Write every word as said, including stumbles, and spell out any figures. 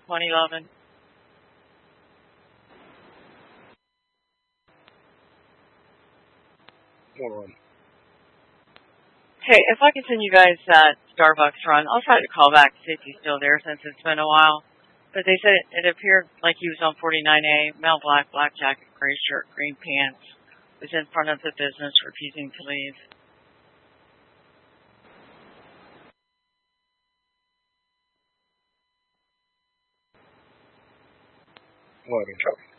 one eleven. Hold on. Hey, if I can send you guys that Starbucks run, I'll try to call back to see if he's still there since it's been a while. But they said it, it appeared like he was on forty-nine A, male black, black jacket, gray shirt, green pants. Was in front of the business, refusing to leave. eleven, copy.